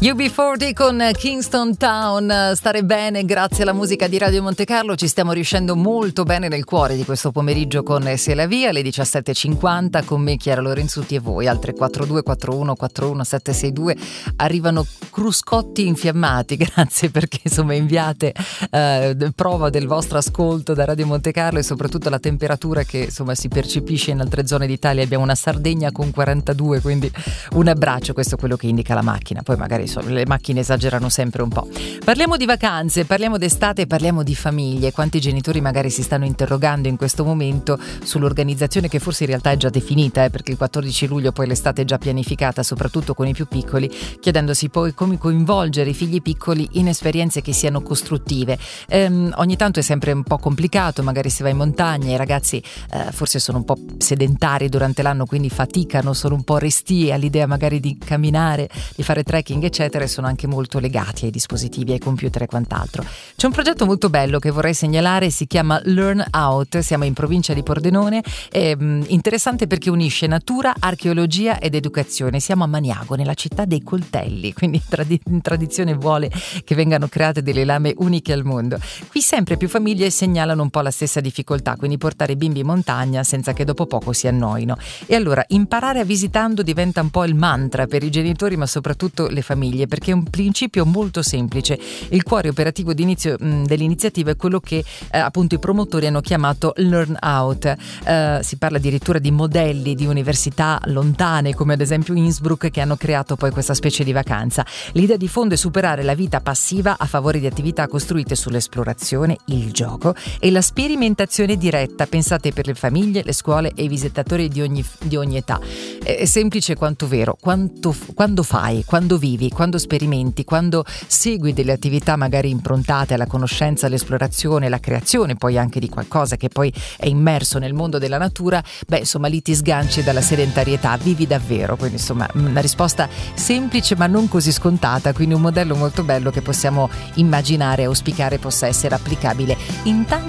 UB40 con Kingston Town. Stare bene grazie alla musica di Radio Monte Carlo. Ci stiamo riuscendo molto bene nel cuore di questo pomeriggio con Se la Via alle 17.50 con me Chiara Lorenzutti e voi al 342 41 41 762. Arrivano cruscotti infiammati, grazie perché insomma inviate prova del vostro ascolto da Radio Monte Carlo e soprattutto la temperatura che insomma si percepisce in altre zone d'Italia. Abbiamo una Sardegna con 42, quindi un abbraccio, questo è quello che indica la macchina. Poi magari le macchine esagerano sempre un po'. Parliamo di vacanze, parliamo d'estate, parliamo di famiglie. Quanti genitori magari si stanno interrogando in questo momento sull'organizzazione che forse in realtà è già definita, perché il 14 luglio poi l'estate è già pianificata, soprattutto con i più piccoli, chiedendosi poi come coinvolgere i figli piccoli in esperienze che siano costruttive. Ogni tanto è sempre un po' complicato, magari si va in montagna, i ragazzi forse sono un po' sedentari durante l'anno, quindi faticano, sono un po' restii all'idea magari di camminare, di fare trekking eccetera, e sono anche molto legati ai dispositivi, ai computer e quant'altro. C'è un progetto molto bello che vorrei segnalare, si chiama Learn Out, siamo in provincia di Pordenone, è interessante perché unisce natura, archeologia ed educazione. Siamo a Maniago, nella città dei coltelli, quindi in tradizione vuole che vengano create delle lame uniche al mondo. Qui sempre più famiglie segnalano un po' la stessa difficoltà, quindi portare i bimbi in montagna senza che dopo poco si annoino. E allora imparare a visitando diventa un po' il mantra per i genitori ma soprattutto le famiglie, perché è un principio molto semplice. Il cuore operativo d'inizio dell'iniziativa è quello che appunto i promotori hanno chiamato Learn Out. Si parla addirittura di modelli di università lontane come ad esempio Innsbruck, che hanno creato poi questa specie di vacanza. L'idea di fondo è superare la vita passiva a favore di attività costruite sull'esplorazione, il gioco e la sperimentazione diretta, pensate per le famiglie, le scuole e i visitatori di ogni età. È semplice quanto vero. Quando fai, quando vivi, quando sperimenti, quando segui delle attività magari improntate alla conoscenza, all'esplorazione, alla creazione poi anche di qualcosa che poi è immerso nel mondo della natura, insomma lì ti sganci dalla sedentarietà, vivi davvero. Quindi insomma una risposta semplice ma non così scontata, quindi un modello molto bello che possiamo immaginare e auspicare possa essere applicabile in